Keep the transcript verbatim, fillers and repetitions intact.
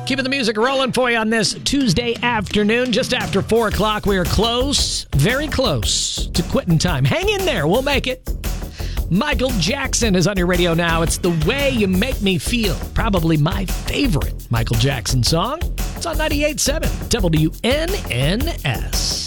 Keeping the music rolling for you on this Tuesday afternoon, just after four o'clock. We are close, very close to quitting time. Hang in there. We'll make it. Michael Jackson is on your radio now. It's The Way You Make Me Feel. Probably my favorite Michael Jackson song. It's on ninety-eight point seven W N N S.